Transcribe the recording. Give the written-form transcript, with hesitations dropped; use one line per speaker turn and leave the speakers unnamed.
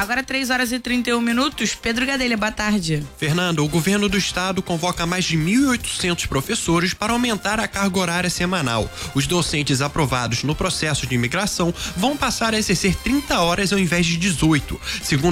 Agora 3h31. Pedro Gadelha, boa tarde.
Fernando, o governo do estado convoca mais de 1.800 professores para aumentar a carga horária semanal. Os docentes aprovados no processo de imigração vão passar a exercer 30 horas ao invés de 18. Segundo